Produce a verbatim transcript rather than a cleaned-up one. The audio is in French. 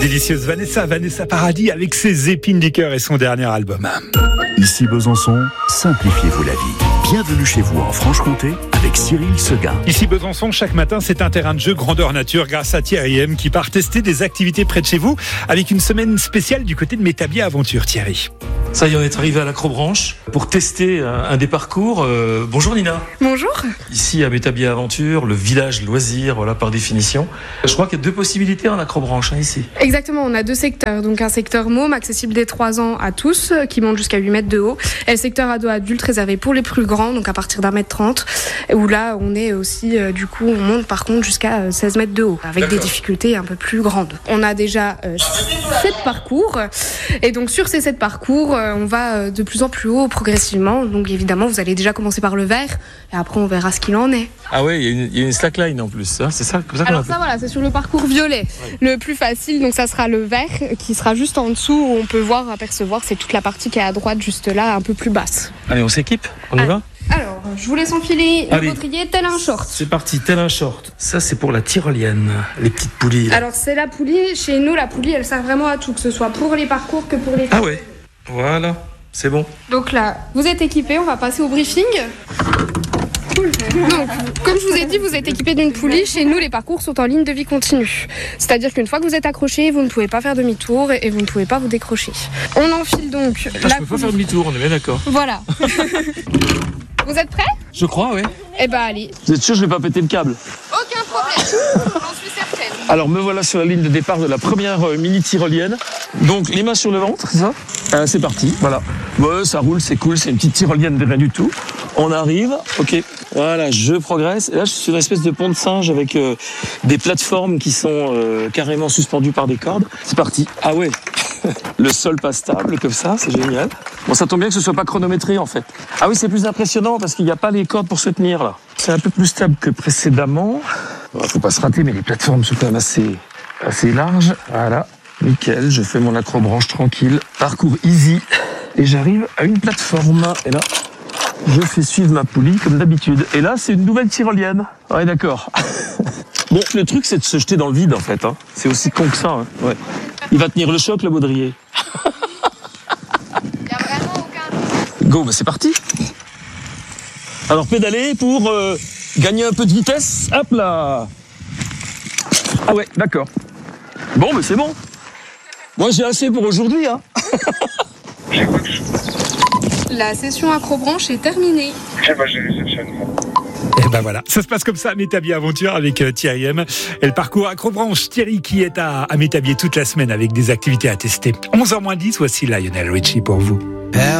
Délicieuse Vanessa, Vanessa Paradis avec ses épines du cœur et son dernier album. Ici Besançon, simplifiez-vous la vie. Bienvenue chez vous en Franche-Comté avec Cyril Seguin. Ici Besançon, chaque matin, c'est un terrain de jeu grandeur nature grâce à Thierry M qui part tester des activités près de chez vous avec une semaine spéciale du côté de Métabier Aventure. Thierry. Ça y est, on est arrivé à l'Acrobranche pour tester un, un des parcours. Euh, bonjour Nina. Bonjour. Ici à Métabier Aventure, le village loisir, voilà par définition. Je crois qu'il y a deux possibilités en Acrobranche hein, ici. Exactement, on a deux secteurs. Donc un secteur môme accessible dès trois ans à tous, qui monte jusqu'à huit mètres de haut. Et le secteur ado-adulte réservé pour les plus grands, donc à partir d'un mètre trente. Où là, on est aussi, euh, du coup, on monte par contre jusqu'à seize mètres de haut, avec D'accord. des difficultés un peu plus grandes. On a déjà euh, sept parcours. Et donc sur ces sept parcours, on va de plus en plus haut progressivement. Donc évidemment, vous allez déjà commencer par le vert et après on verra ce qu'il en est. Ah ouais, il y, y a une slackline en plus, hein, c'est ça, comme ça qu'on Alors ça voilà, c'est sur le parcours violet. Ouais. Le plus facile, donc ça sera le vert qui sera juste en dessous où on peut voir, apercevoir, c'est toute la partie qui est à droite juste là, un peu plus basse. Allez, on s'équipe, on y va ? Alors, je vous laisse enfiler le baudrier tel un short. C'est parti, tel un short. Ça, c'est pour la tyrolienne, les petites poulies. Là. Alors, c'est la poulie. Chez nous, la poulie, elle sert vraiment à tout, que ce soit pour les parcours que pour les... Ah ouais, voilà, c'est bon. Donc là, vous êtes équipés, on va passer au briefing. Donc, comme je vous ai dit, vous êtes équipé d'une poulie. Chez nous, les parcours sont en ligne de vie continue. C'est-à-dire qu'une fois que vous êtes accroché, vous ne pouvez pas faire demi-tour et vous ne pouvez pas vous décrocher. On enfile donc ah, la je peux poulie. pas faire demi-tour, on est bien d'accord. Voilà. Vous êtes prêts ? Je crois, oui. Eh ben, allez. Vous êtes sûr que je vais pas péter le câble ? Aucun problème. J'en suis certaine. Alors, me voilà sur la ligne de départ de la première euh, mini tyrolienne. Donc, les mains sur le ventre, c'est ça ? euh, C'est parti, voilà. Ouais, ça roule, c'est cool, c'est une petite tyrolienne de rien du tout. On arrive, ok. Voilà, je progresse. Et là, je suis sur une espèce de pont de singe avec euh, des plateformes qui sont euh, carrément suspendues par des cordes. C'est parti. Ah ouais. Le sol pas stable comme ça, c'est génial. Bon, ça tombe bien que ce soit pas chronométré en fait. Ah oui, c'est plus impressionnant parce qu'il n'y a pas les cordes pour se tenir là. C'est un peu plus stable que précédemment. Bon, faut pas se rater, mais les plateformes sont quand même assez, assez larges. Voilà, nickel. Je fais mon acrobranche tranquille. Parcours easy. Et j'arrive à une plateforme. Et là, je fais suivre ma poulie comme d'habitude. Et là, c'est une nouvelle tyrolienne. Ouais, d'accord. Bon, le truc, c'est de se jeter dans le vide en fait. Hein. C'est aussi con que ça. Hein. Ouais. Il va tenir le choc, le baudrier. Il n'y a vraiment aucun... Go, bah c'est parti. Alors, pédaler pour euh, gagner un peu de vitesse. Hop là. Ah ouais, d'accord. Bon, mais c'est bon. Moi, j'ai assez pour aujourd'hui. Hein. La session acrobranche est terminée. Eh ben, j'ai réceptionné. Et ben voilà, ça se passe comme ça à Métabier Aventure avec euh, Thierry M. Et le parcours Acrobranche, Thierry qui est à, à Métabier toute la semaine avec des activités à tester. onze heures moins dix, voici Lionel Richie pour vous.